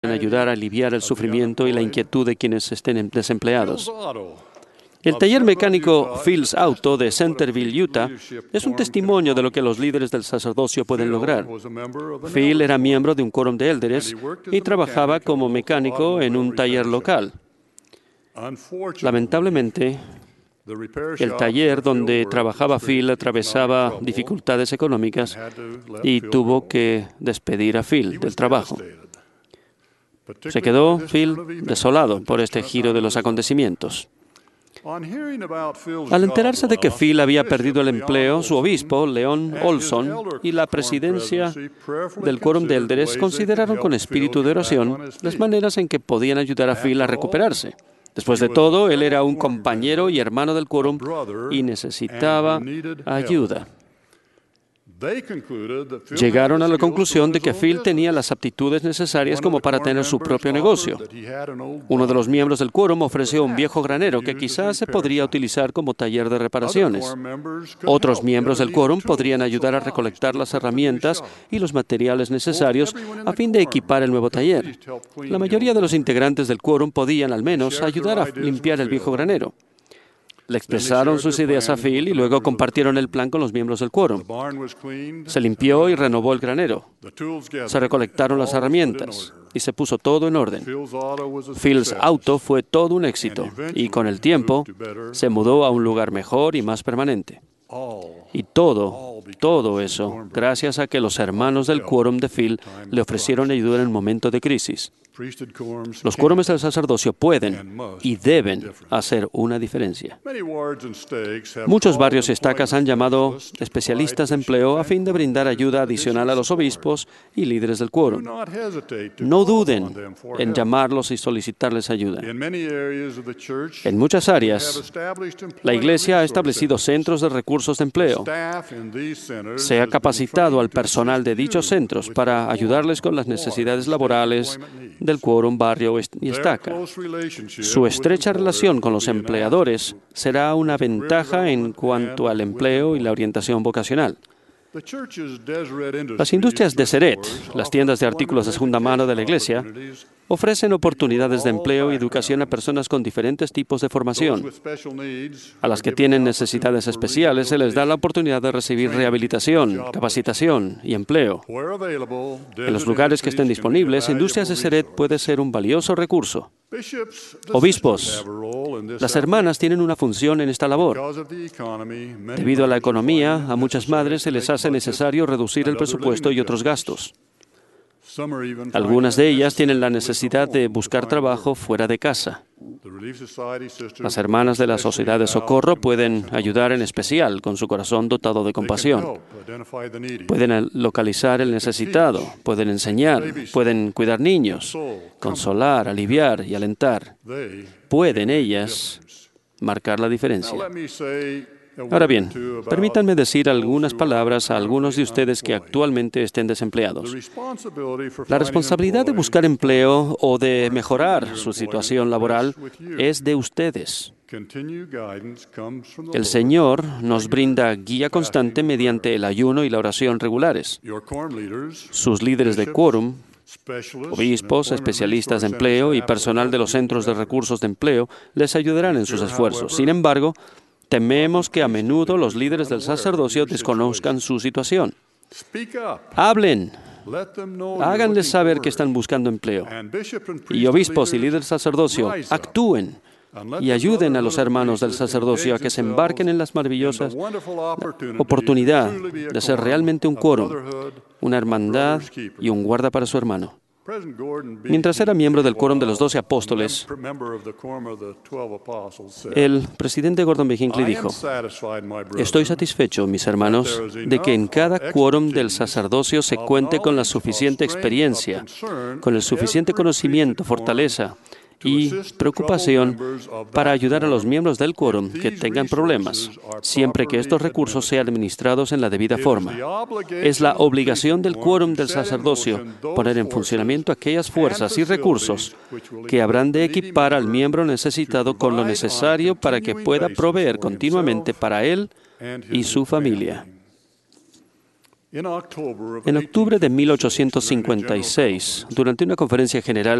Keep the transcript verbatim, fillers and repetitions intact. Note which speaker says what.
Speaker 1: en ayudar a aliviar el sufrimiento y la inquietud de quienes estén desempleados. El taller mecánico Phil's Auto de Centerville, Utah, es un testimonio de lo que los líderes del sacerdocio pueden lograr. Phil era miembro de un quórum de élderes y trabajaba como mecánico en un taller local. Lamentablemente, el taller donde trabajaba Phil atravesaba dificultades económicas y tuvo que despedir a Phil del trabajo. Se quedó Phil desolado por este giro de los acontecimientos. Al enterarse de que Phil había perdido el empleo, su obispo, Leon Olson, y la presidencia del quórum de élderes consideraron con espíritu de oración las maneras en que podían ayudar a Phil a recuperarse. Después de todo, él era un compañero y hermano del quórum y necesitaba ayuda. Llegaron a la conclusión de que Phil tenía las aptitudes necesarias como para tener su propio negocio. Uno de los miembros del quórum ofreció un viejo granero que quizás se podría utilizar como taller de reparaciones. Otros miembros del quórum podrían ayudar a recolectar las herramientas y los materiales necesarios a fin de equipar el nuevo taller. La mayoría de los integrantes del quórum podían, al menos, ayudar a limpiar el viejo granero. Le expresaron sus ideas a Phil y luego compartieron el plan con los miembros del quórum. Se limpió y renovó el granero. Se recolectaron las herramientas y se puso todo en orden. Phil's Auto fue todo un éxito y con el tiempo se mudó a un lugar mejor y más permanente. Y todo, todo eso, gracias a que los hermanos del quórum de Phil le ofrecieron ayuda en el momento de crisis. Los quórumes del sacerdocio pueden y deben hacer una diferencia. Muchos barrios y estacas han llamado especialistas de empleo a fin de brindar ayuda adicional a los obispos y líderes del quórum. No duden en llamarlos y solicitarles ayuda. En muchas áreas, la Iglesia ha establecido centros de recursos de empleo. Se ha capacitado al personal de dichos centros para ayudarles con las necesidades laborales del quórum, barrio y estaca. Su estrecha relación con los empleadores será una ventaja en cuanto al empleo y la orientación vocacional. Las industrias Deseret, las tiendas de artículos de segunda mano de la Iglesia, ofrecen oportunidades de empleo y educación a personas con diferentes tipos de formación. A las que tienen necesidades especiales se les da la oportunidad de recibir rehabilitación, capacitación y empleo. En los lugares que estén disponibles, Industrias Deseret puede ser un valioso recurso. Obispos, las hermanas tienen una función en esta labor. Debido a la economía, a muchas madres se les hace necesario reducir el presupuesto y otros gastos. Algunas de ellas tienen la necesidad de buscar trabajo fuera de casa. Las hermanas de la Sociedad de Socorro pueden ayudar en especial con su corazón dotado de compasión. Pueden localizar el necesitado, pueden enseñar, pueden cuidar niños, consolar, aliviar y alentar. Pueden ellas marcar la diferencia. Ahora bien, permítanme decir algunas palabras a algunos de ustedes que actualmente estén desempleados. La responsabilidad de buscar empleo o de mejorar su situación laboral es de ustedes. El Señor nos brinda guía constante mediante el ayuno y la oración regulares. Sus líderes de quórum, obispos, especialistas de empleo y personal de los centros de recursos de empleo les ayudarán en sus esfuerzos. Sin embargo, tememos que a menudo los líderes del sacerdocio desconozcan su situación. Hablen. Háganles saber que están buscando empleo. Y obispos y líderes del sacerdocio, actúen y ayuden a los hermanos del sacerdocio a que se embarquen en las maravillosas oportunidad de ser realmente un quórum, una hermandad y un guarda para su hermano. Mientras era miembro del quórum de los doce apóstoles, el presidente Gordon B. Hinckley dijo: «Estoy satisfecho, mis hermanos, de que en cada quórum del sacerdocio se cuente con la suficiente experiencia, con el suficiente conocimiento, fortaleza y preocupación para ayudar a los miembros del quórum que tengan problemas, siempre que estos recursos sean administrados en la debida forma. Es la obligación del quórum del sacerdocio poner en funcionamiento aquellas fuerzas y recursos que habrán de equipar al miembro necesitado con lo necesario para que pueda proveer continuamente para él y su familia». En octubre de mil ochocientos cincuenta y seis, durante una conferencia general